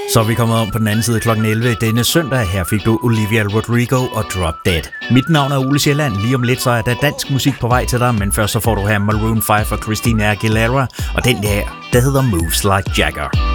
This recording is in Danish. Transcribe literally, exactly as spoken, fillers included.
Så er vi kommet om på den anden side klokken elleve. Denne søndag her fik du Olivia Rodrigo og Drop Dead. Mit navn er Ole Sjælland. Lige om lidt så er der dansk musik på vej til dig, men først så får du her Maroon five og Christina Aguilera, og den der, der hedder Moves Like Jagger.